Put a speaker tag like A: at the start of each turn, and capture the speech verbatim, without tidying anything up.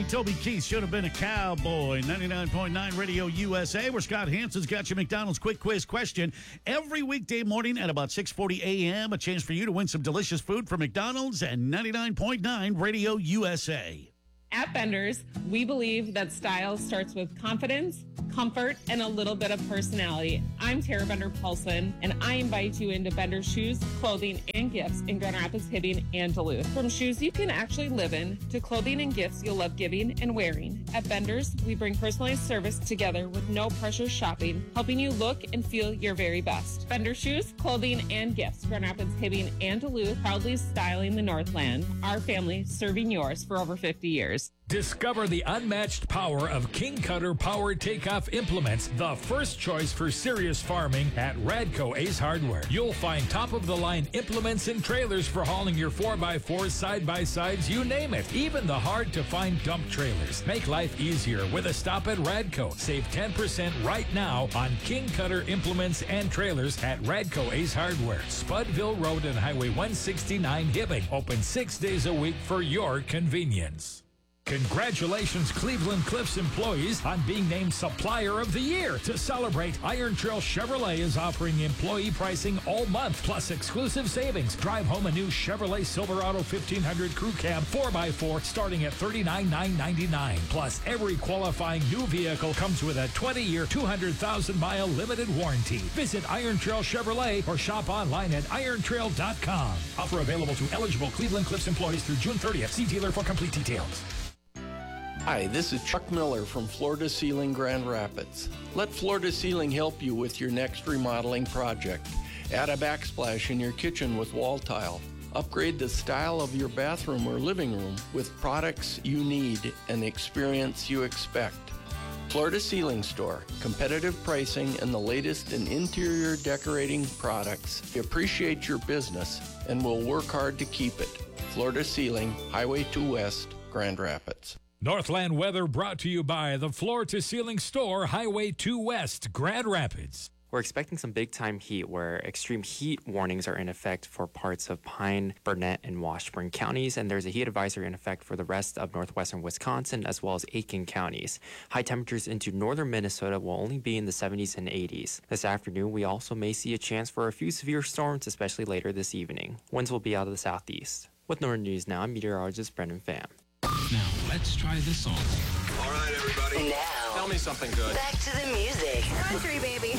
A: Toby Keith should have been a cowboy. ninety-nine point nine Radio U S A, where Scott Hansen's got your McDonald's quick quiz question. Every weekday morning at about six forty a.m., a chance for you to win some delicious food from McDonald's and ninety-nine point nine Radio U S A.
B: At Bender's, we believe that style starts with confidence, comfort, and a little bit of personality. I'm Tara Bender-Paulson, and I invite you into Bender's shoes, clothing, and gifts in Grand Rapids, Hibbing, and Duluth. From shoes you can actually live in to clothing and gifts you'll love giving and wearing. At Bender's, we bring personalized service together with no pressure shopping, helping you look and feel your very best. Bender's shoes, clothing, and gifts, Grand Rapids, Hibbing, and Duluth, proudly styling the Northland. Our family serving yours for over fifty years.
C: Discover the unmatched power of King Cutter Power Takeoff Implements, the first choice for serious farming at Radco Ace Hardware. You'll find top-of-the-line implements and trailers for hauling your four by fours, side-by-sides, you name it. Even the hard-to-find dump trailers. Make life easier with a stop at Radco. Save ten percent right now on King Cutter Implements and trailers at Radco Ace Hardware. Spudville Road and Highway one sixty-nine, Hibbing. Open six days a week for your convenience. Congratulations, Cleveland Cliffs employees, on being named Supplier of the Year. To celebrate, Iron Trail Chevrolet is offering employee pricing all month, plus exclusive savings. Drive home a new Chevrolet Silverado fifteen hundred Crew Cab four by four starting at thirty-nine thousand nine hundred ninety-nine dollars. Plus, every qualifying new vehicle comes with a twenty-year, two hundred thousand mile limited warranty. Visit Iron Trail Chevrolet or shop online at iron trail dot com. Offer available to eligible Cleveland Cliffs employees through June thirtieth. See dealer for complete details.
D: Hi, this is Chuck Miller from Florida Ceiling Grand Rapids. Let Florida Ceiling help you with your next remodeling project. Add a backsplash in your kitchen with wall tile. Upgrade the style of your bathroom or living room with products you need and experience you expect. Florida Ceiling Store. Competitive pricing and the latest in interior decorating products. We appreciate your business and will work hard to keep it. Florida Ceiling, Highway two West, Grand Rapids.
C: Northland weather brought to you by the Floor to Ceiling Store, Highway two West, Grand Rapids.
E: We're expecting some big-time heat where extreme heat warnings are in effect for parts of Pine, Burnett, and Washburn counties, and there's a heat advisory in effect for the rest of northwestern Wisconsin as well as Aiken counties. High temperatures into northern Minnesota will only be in the seventies and eighties. This afternoon, we also may see a chance for a few severe storms, especially later this evening. Winds will be out of the southeast. With Northern News Now, I'm meteorologist Brendan Pham.
F: Now, let's try this song.
G: All right, everybody.
H: Now,
G: tell me something good.
H: Back to the music.
I: Country, baby.